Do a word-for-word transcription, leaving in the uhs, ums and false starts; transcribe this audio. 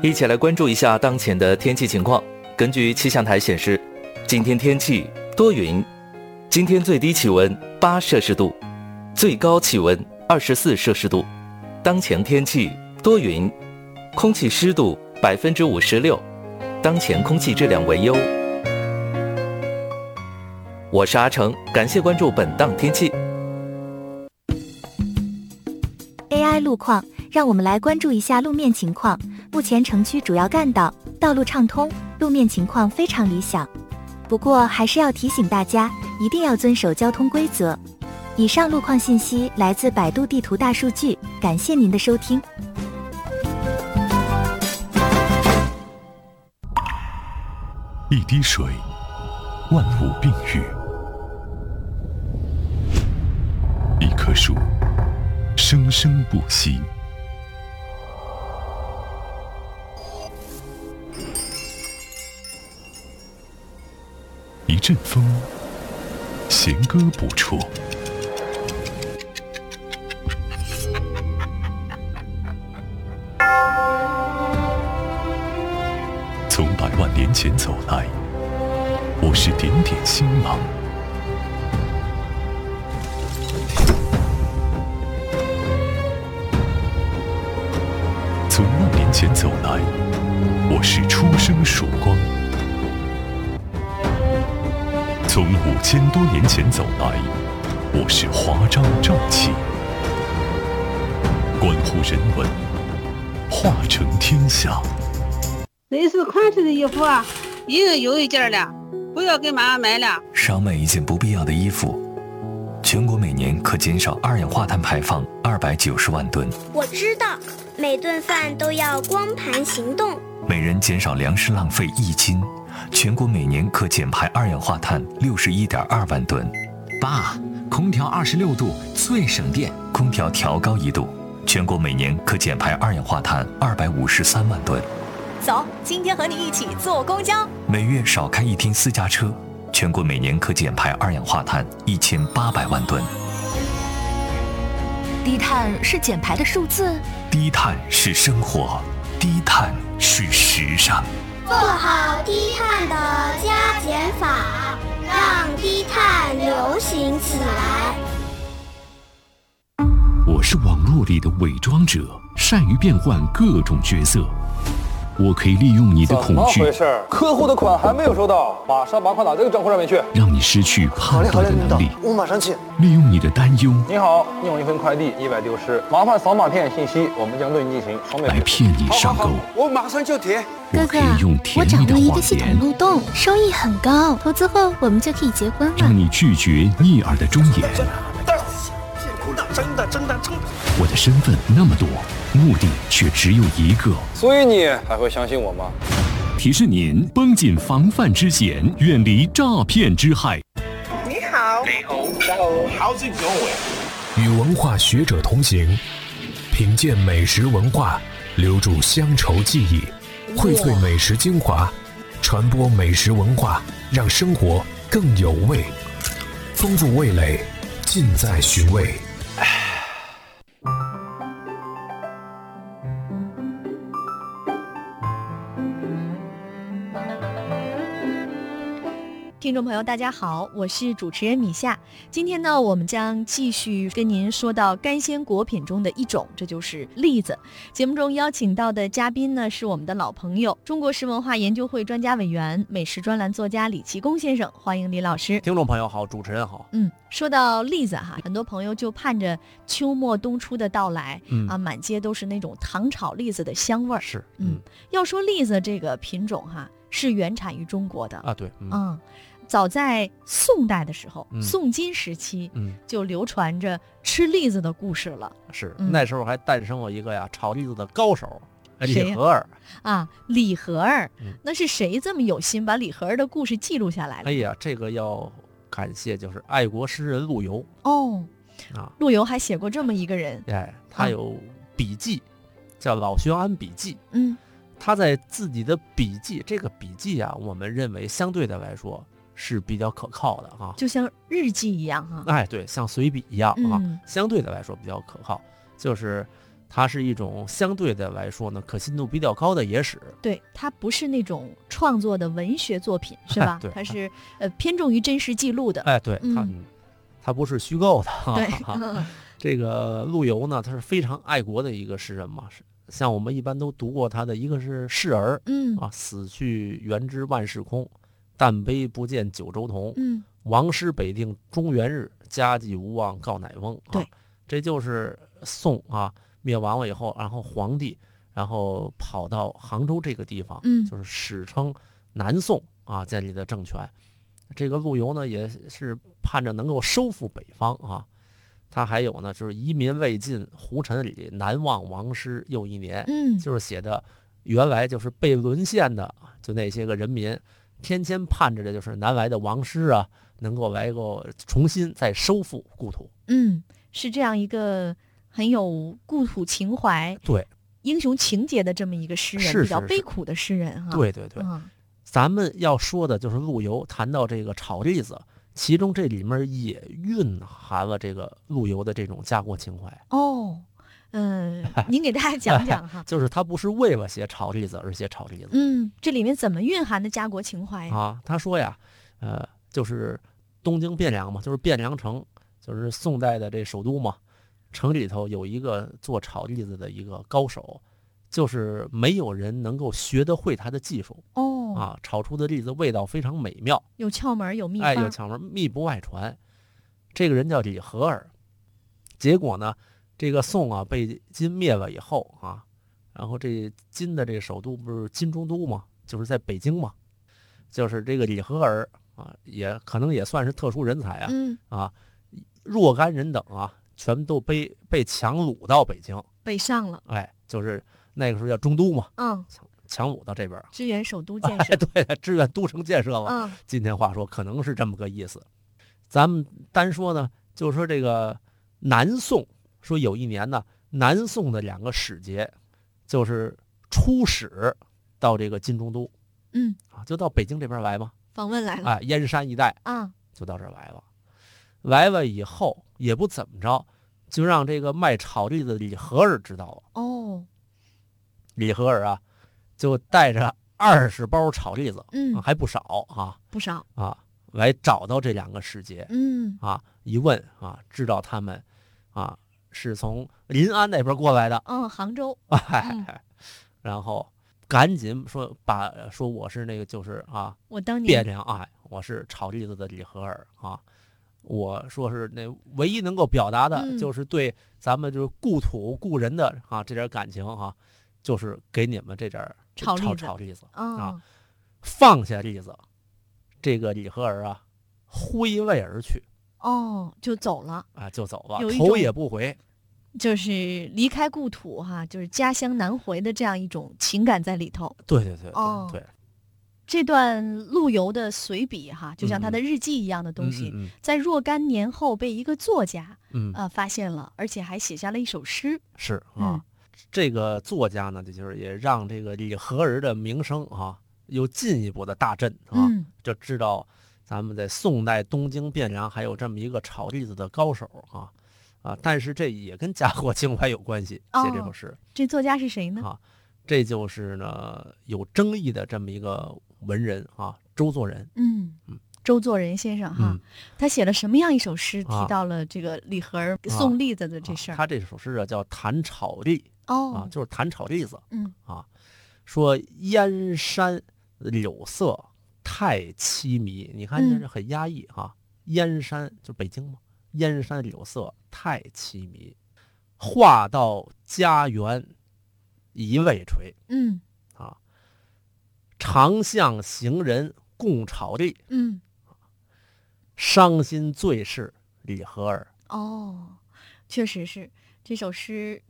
一起来关注一下当前的天气情况。根据气象台显示，今天天气多云，今天最低气温八摄氏度，最高气温二十四摄氏度。当前天气多云，空气湿度百分之五十六，当前空气质量为优。我是阿成，感谢关注本档天气。 A I 路况，让我们来关注一下路面情况。目前城区主要干道道路畅通，路面情况非常理想。不过还是要提醒大家，一定要遵守交通规则。以上路况信息来自百度地图大数据，感谢您的收听。 一滴水，万物并育；一棵树，生生不息；一阵风，弦歌不辍；从百万年前走来，我是点点星芒；从万年前走来，我是初升曙光；从五千多年前走来，我是华章正气。关乎人文，化成天下。 类似款式的衣服啊，一人有一件了，不要给妈妈买了。 少买一件不必要的衣服。全国每年可减少二氧化碳排放二百九十万吨。 我知道，每顿饭都要光盘行动。 每人减少粮食浪费一斤，全国每年可减排二氧化碳六十一点二万吨。 爸，空调二十六度最省电， 空调调高一度，全国每年可减排二氧化碳二百五十三万吨。 走，今天和你一起坐公交。 每月少开一天私家车，全国每年可减排二氧化碳一千八百万吨。 低碳是减排的数字， 低碳是生活，低碳是时尚。 做好低碳的加减法，让低碳流行起来。 我是网络里的伪装者，善于变换各种角色。我可以利用你的恐惧， 怎么回事？客户的款还没有收到，马上把款打这个账户上面去， 让你失去判断的能力。 我马上去。 利用你的担忧， 你好，你有一份快递意外丢失，麻烦扫码填写信息，我们将对你进行双倍来骗你上钩。 我马上就填。 我可以用甜蜜的谎言， 我掌握一个系统漏洞，收益很高，投资后我们就可以结婚了。 让你拒绝逆耳的忠言。 真的真的真的， 我的身份那么多，目的却只有一个， 所以你还会相信我吗？ 提示您绷紧防范之险，远离诈骗之害。 你好，你好 ，How's it going？ 与文化学者同行，品鉴美食文化，留住乡愁记忆，荟萃美食精华，传播美食文化，让生活更有味，丰富味蕾，尽在寻味。 听众朋友大家好，我是主持人米夏。今天呢，我们将继续跟您说到干鲜果品中的一种，这就是栗子。节目中邀请到的嘉宾呢，是我们的老朋友，中国食文化研究会专家委员、美食专栏作家李其功先生，欢迎李老师。 听众朋友好，主持人好。 嗯，说到栗子哈，很多朋友就盼着秋末冬初的到来，嗯啊，满街都是那种糖炒栗子的香味儿。 是， 嗯，嗯要说栗子这个品种哈，是原产于中国的啊，对， 嗯。嗯早在宋代的时候， 嗯、 宋金时期， 嗯， 就流传着吃栗子的故事了。 是、嗯，那时候还诞生了一个呀炒栗子的高手， 李和儿啊，李和儿、嗯，那是谁这么有心把李和儿的故事记录下来了？ 哎呀，这个要感谢就是爱国诗人陆游哦， 啊， 陆游还写过这么一个人， 哎，他有笔记，啊、叫《老学庵笔记》， 嗯， 他在自己的笔记，这个笔记啊，我们认为相对的来说。是比较可靠的啊， 就像日记一样哈、 啊。哎，对，像随笔一样啊、 嗯， 相对的来说比较可靠。就是它是一种相对的来说呢可信度比较高的野史。 对，它不是那种创作的文学作品，是吧？ 哎、对， 它是呃偏重于真实记录的。 哎，对，它、 嗯、 它不是虚构的。 对， 这个陆游呢，他是非常爱国的一个诗人嘛，是像我们一般都读过他的一个是《示儿》， 嗯啊，死去元知万事空，但悲不见九州同。 嗯， 王师北定中原日，家祭无忘告乃翁。啊、 对， 这就是宋啊灭亡了以后，然后皇帝然后跑到杭州这个地方， 嗯， 就是史称南宋啊建立的政权。这个陆游呢也是盼着能够收复北方啊。他还有呢，就是移民未尽，胡尘里，难忘王师又一年。 嗯， 就是写的原来就是被沦陷的，就那些个人民，天天盼着的就是南来的王师啊，能够来够重新再收复故土。 嗯，是这样一个很有故土情怀、 对英雄情节的这么一个诗人， 是是是比较悲苦的诗人哈。 对对对、 嗯， 咱们要说的就是陆游谈到这个炒栗子。其中这里面也蕴含了这个陆游的这种家国情怀哦，嗯、呃，您给大家讲讲哈。 就是他不是为了写炒栗子而写炒栗子。 嗯，这里面怎么蕴含的家国情怀呀？ 啊，他说呀，呃，就是东京汴梁嘛，就是汴梁城，就是宋代的这首都嘛，城里头有一个做炒栗子的一个高手，就是没有人能够学得会他的技术。 哦。 啊，炒出的栗子味道非常美妙， 有窍门，有秘方， 哎，有窍门，秘不外传。这个人叫李和儿。结果呢，这个宋啊被金灭了以后啊，然后这金的这个首都不是金中都嘛，就是在北京嘛，就是这个李和儿啊，也可能也算是特殊人才啊， 嗯啊，若干人等啊，全都被被强掳到北京， 北上了， 哎，就是那个时候叫中都嘛， 嗯。 强掳到这边， 支援首都建设， 哎、对，支援都城建设嘛。 嗯， 今天话说可能是这么个意思。咱们单说呢，就是说这个南宋，说有一年呢，南宋的两个使节，就是出使到这个金中都， 嗯， 啊，就到北京这边来嘛， 访问来了， 哎，燕山一带啊， 就到这儿来了。来了以后也不怎么着，就让这个卖炒栗子的李和儿知道了。 哦， 李和儿啊。就带着二十包炒栗子， 嗯， 还不少啊， 不少啊，来找到这两个使节， 嗯， 啊，一问啊，知道他们啊是从临安那边过来的， 嗯，杭州， 哎， 嗯、 然后赶紧说把说我是那个就是啊， 我当年汴梁哎，我是炒栗子的李和儿啊，我说是那唯一能够表达的， 嗯、 就是对咱们就是故土故人的啊这点感情啊。就是给你们这点炒炒炒栗子、 哦、 啊，放下栗子，这个李和儿啊挥泪而去， 哦，就走了啊，就走了， 头头也不回， 就是离开故土哈，就是家乡难回的这样一种情感在里头。 对对对， 哦， 对。 这段陆游的随笔哈，就像他的日记一样的东西， 嗯嗯嗯、 在若干年后被一个作家嗯呃发现了，而且还写下了一首诗。 是啊。 嗯， 这个作家呢，就是也让这个李和儿的名声啊，又进一步的大振啊， 嗯、 就知道咱们在宋代东京汴梁还有这么一个炒栗子的高手啊啊！但是这也跟家国情怀有关系， 哦、 写这首诗。 这作家是谁呢？ 啊，这就是呢有争议的这么一个文人啊，周作人。 嗯嗯。周作人先生哈， 嗯、 他写了什么样一首诗？提到了这个李和儿送栗子的这事儿、 啊啊。他这首诗啊叫《弹炒栗》 哦， 啊，就是弹炒栗子。 嗯啊，说燕山柳色太凄迷，你看这是很压抑哈、啊。嗯、燕山就北京嘛，燕山柳色太凄迷，话到家园一味垂。 嗯啊，长巷行人共炒栗。 嗯。 伤心最是李和儿。 哦，确实是这首诗